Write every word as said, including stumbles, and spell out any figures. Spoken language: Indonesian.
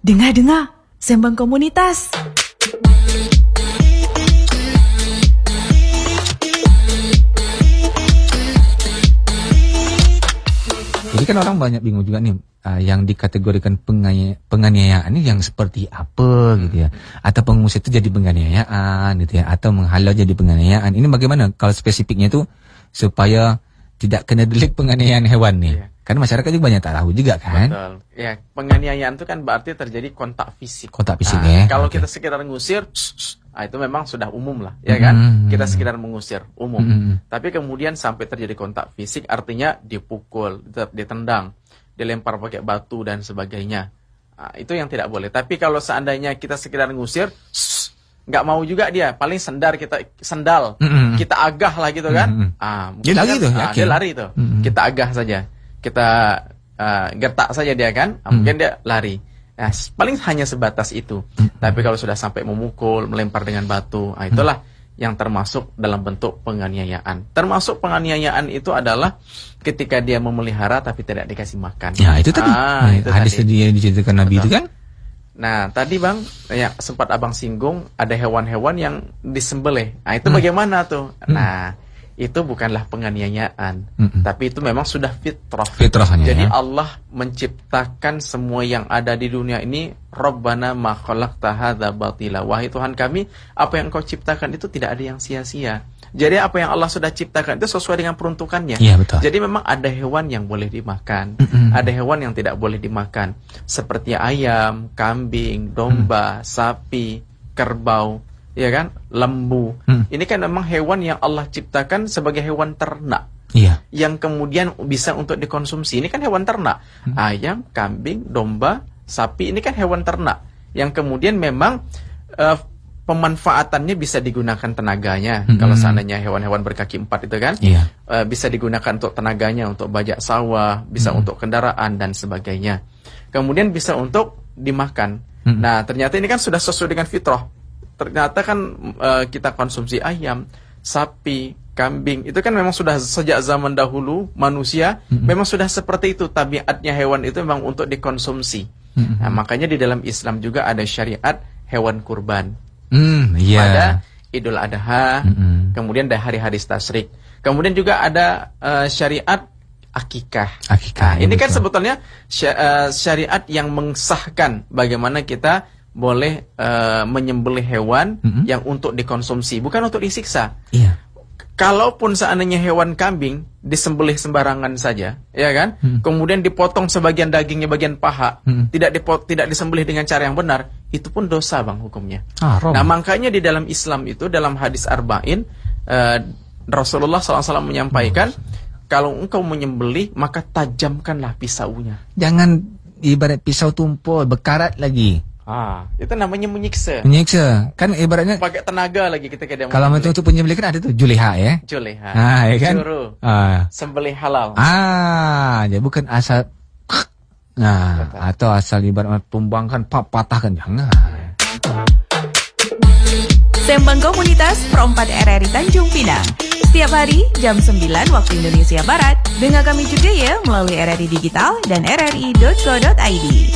Dengar-dengar, Sembang Komunitas. Jadi kan orang banyak bingung juga nih, uh, yang dikategorikan pengani- penganiayaan ini yang seperti apa gitu ya. Atau pengusir itu jadi penganiayaan gitu ya, atau menghalau jadi penganiayaan. Ini bagaimana kalau spesifiknya itu supaya tidak kena delik penganiayaan hewan nih? Iya. Karena masyarakat juga banyak tak tahu juga kan. Betul. Ya, penganiayaan itu kan berarti terjadi kontak fisik. Kontak fisik nah, ya. Kalau okay. kita sekedar ngusir, nah itu memang sudah umum lah, ya kan? Mm-hmm. Kita sekedar mengusir, umum. Mm-hmm. Tapi kemudian sampai terjadi kontak fisik, artinya dipukul, ditendang, dilempar pakai batu dan sebagainya. Nah, itu yang tidak boleh. Tapi kalau seandainya kita sekedar ngusir, nggak mau juga dia, paling sendar kita sendal, mm-hmm. kita agah lah gitu kan? Mm-hmm. Ah, dia lari kan, tuh, ah, dia lari tuh. Mm-hmm. Kita agah saja, kita uh, gertak saja dia kan? Ah, mm-hmm. Mungkin dia lari. Nah, paling hanya sebatas itu. Mm-hmm. Tapi kalau sudah sampai memukul, melempar dengan batu, nah itulah mm-hmm. yang termasuk dalam bentuk penganiayaan. Termasuk penganiayaan itu adalah ketika dia memelihara tapi tidak dikasih makan. Ya, itu tadi. Ah, ya, itu hadis tadi. Yang diceritakan Nabi itu kan? Nah, tadi Bang, yang sempat Abang singgung, ada hewan-hewan yang disembelih. Nah, itu hmm. bagaimana tuh? Hmm. Nah, itu bukanlah penganiayaan, hmm. tapi itu memang sudah fitrah. Fitrahnya. Jadi ya? Allah menciptakan semua yang ada di dunia ini, Rabbana ma khalaqta hadza batila. Wahai Tuhan kami, apa yang Engkau ciptakan itu tidak ada yang sia-sia. Jadi apa yang Allah sudah ciptakan itu sesuai dengan peruntukannya. Ya, betul. Jadi memang ada hewan yang boleh dimakan, mm-hmm. ada hewan yang tidak boleh dimakan, seperti ayam, kambing, domba, mm. sapi, kerbau, ya kan, lembu. Mm. Ini kan memang hewan yang Allah ciptakan sebagai hewan ternak, yeah. yang kemudian bisa untuk dikonsumsi. Ini kan hewan ternak, mm. ayam, kambing, domba, sapi. Ini kan hewan ternak yang kemudian memang uh, pemanfaatannya bisa digunakan tenaganya. Mm-hmm. Kalau seandainya hewan-hewan berkaki empat itu kan, yeah. uh, bisa digunakan untuk tenaganya, untuk bajak sawah, bisa mm-hmm. untuk kendaraan dan sebagainya. Kemudian bisa untuk dimakan. Mm-hmm. Nah, ternyata ini kan sudah sesuai dengan fitrah. Ternyata kan uh, kita konsumsi ayam, sapi, kambing, itu kan memang sudah sejak zaman dahulu manusia mm-hmm. memang sudah seperti itu. Tabiatnya hewan itu memang untuk dikonsumsi. Mm-hmm. Nah, makanya di dalam Islam juga ada syariat hewan kurban. Mm, yeah. Pada Idul Adha, mm-hmm. kemudian ada hari-hari tasyrik, kemudian juga ada uh, syariat akikah. Akikah. Nah, ini kan sebetulnya sy- uh, syariat yang mengesahkan bagaimana kita boleh uh, menyembelih hewan mm-hmm. yang untuk dikonsumsi, bukan untuk disiksa. Iya. Yeah. Kalaupun seandainya hewan kambing disembelih sembarangan saja, ya kan? Hmm. Kemudian dipotong sebagian dagingnya, bagian paha, hmm. tidak dipot, tidak disembelih dengan cara yang benar, itu pun dosa Bang hukumnya. Ah, nah, makanya di dalam Islam itu, dalam hadis Arba'in, uh, Rasulullah shallallahu alaihi wasallam menyampaikan, hmm. kalau engkau menyembelih, maka tajamkanlah pisaunya. Jangan ibarat pisau tumpul, berkarat lagi. Ah, itu namanya menyiksa. Menyiksa. Kan ibaratnya pakai tenaga lagi ketika dia kalau macam itu penyembelih kan ada tuh juleha ya. Juleha. Ah, ya kan? Juru. Ah. Sembelih halal. Ah, jadi bukan asal nah, betul. Atau asal ibarat tumbangkan, patahkan, jangan. Sembang Komunitas Pro empat R R I Tanjung Pinang. Setiap hari jam sembilan waktu Indonesia Barat. Dengar kami juga ya melalui R R I Digital dan r r i dot co dot i d.